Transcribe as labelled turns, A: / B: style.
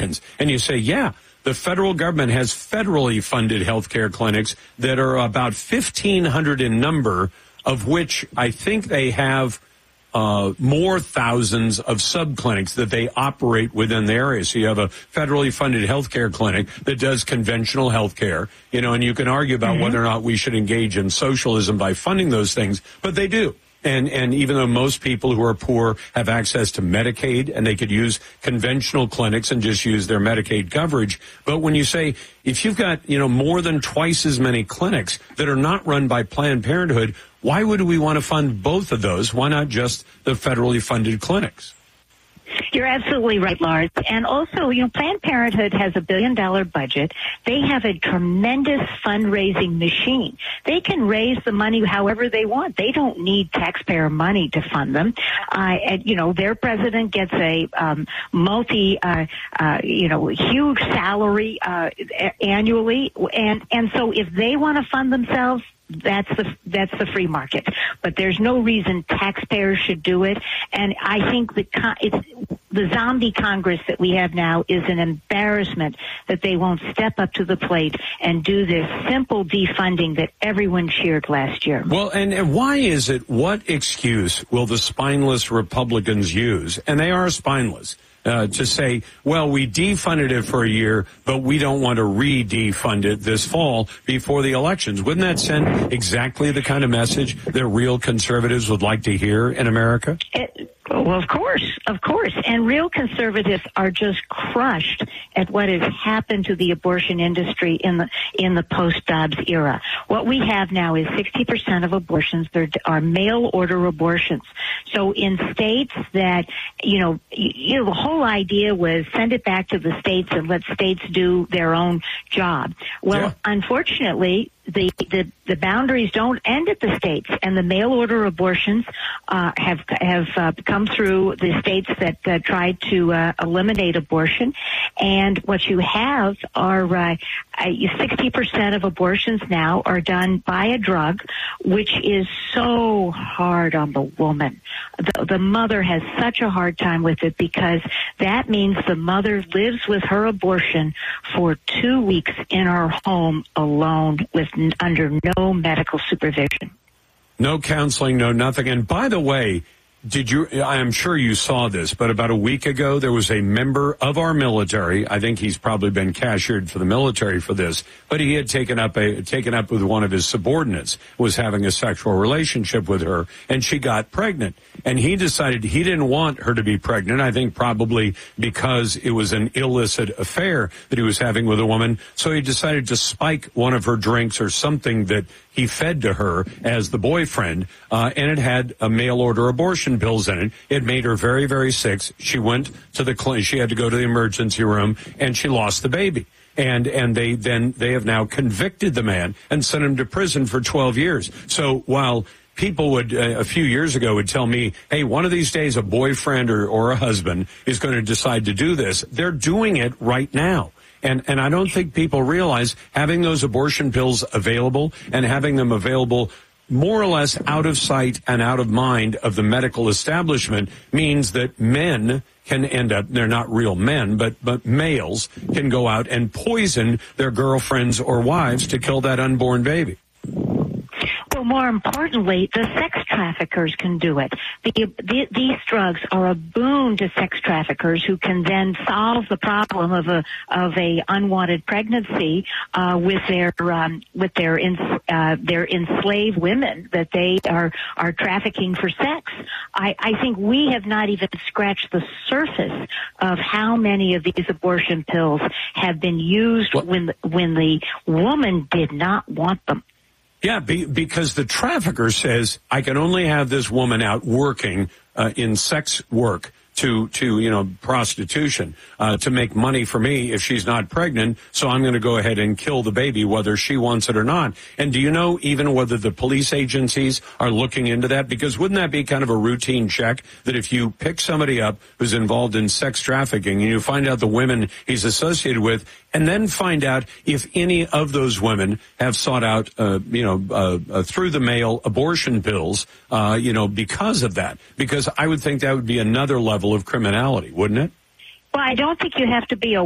A: Americans. And you say, yeah, the federal government has federally funded healthcare clinics that are about 1,500 in number, of which I think they have more thousands of subclinics that they operate within the area. So you have a federally funded healthcare clinic that does conventional healthcare, and you can argue about whether or not we should engage in socialism by funding those things, but they do. And even though most people who are poor have access to Medicaid and they could use conventional clinics and just use their Medicaid coverage, but when you say if you've got, more than twice as many clinics that are not run by Planned Parenthood, why would we want to fund both of those? Why not just the federally funded clinics?
B: You're absolutely right, Lars. And also, Planned Parenthood has $1 billion budget. They have a tremendous fundraising machine. They can raise the money however they want. They don't need taxpayer money to fund them. Their president gets a huge salary annually, and so if they want to fund themselves, that's the free market. But there's no reason taxpayers should do it. And I think the zombie Congress that we have now is an embarrassment that they won't step up to the plate and do this simple defunding that everyone cheered last year.
A: Well, and why is it? What excuse will the spineless Republicans use? And they are spineless. To say, well, we defunded it for a year, but we don't want to re-defund it this fall before the elections. Wouldn't that send exactly the kind of message that real conservatives would like to hear in America?
B: Well, of course. And real conservatives are just crushed at what has happened to the abortion industry in the post-Dobbs era. What we have now is 60% of abortions are mail order abortions. So in states that, the whole idea was send it back to the states and let states do their own job. Well, Unfortunately, the boundaries don't end at the states, and the mail order abortions have come through the states that tried to eliminate abortion. And what you have are 60% of abortions now are done by a drug, which is so hard on the woman. The mother has such a hard time with it because that means the mother lives with her abortion for 2 weeks in her home alone under no medical supervision.
A: No counseling, no nothing. And by the way, I am sure you saw this, but about a week ago, there was a member of our military. I think he's probably been cashiered for the military for this, but he had taken up with one of his subordinates, was having a sexual relationship with her, and she got pregnant. And he decided he didn't want her to be pregnant. I think probably because it was an illicit affair that he was having with a woman. So he decided to spike one of her drinks or something that he fed to her as the boyfriend, and it had a mail order abortion pills in it. It made her very, very sick. She went to the clinic. She had to go to the emergency room, and she lost the baby. And they have now convicted the man and sent him to prison for 12 years. So while people would, a few years ago, would tell me, hey, one of these days a boyfriend or a husband is going to decide to do this, they're doing it right now. And I don't think people realize having those abortion pills available and having them available more or less out of sight and out of mind of the medical establishment means that men can end up, they're not real men, but males can go out and poison their girlfriends or wives to kill that unborn baby.
B: Well, more importantly, the sex traffickers can do it. These drugs are a boon to sex traffickers who can then solve the problem of a unwanted pregnancy with their enslaved women that they are trafficking for sex. I think we have not even scratched the surface of how many of these abortion pills have been used when the woman did not want them.
A: Yeah, because the trafficker says, I can only have this woman out working in sex work to prostitution, to make money for me if she's not pregnant, so I'm going to go ahead and kill the baby whether she wants it or not. And do you know even whether the police agencies are looking into that? Because wouldn't that be kind of a routine check that if you pick somebody up who's involved in sex trafficking and you find out the women he's associated with, and then find out if any of those women have sought out, through the mail abortion pills, because of that. Because I would think that would be another level of criminality, wouldn't it?
B: Well, I don't think you have to be a